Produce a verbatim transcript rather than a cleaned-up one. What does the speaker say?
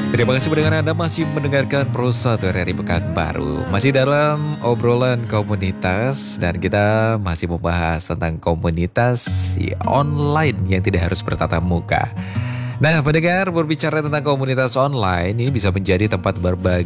Terima kasih mendengar Anda masih mendengarkan Pro satu R R I Pekanbaru. Masih dalam obrolan komunitas dan kita masih membahas tentang komunitas online yang tidak harus bertatap muka. Nah, pendengar, berbicara tentang komunitas online ini bisa menjadi tempat berbagi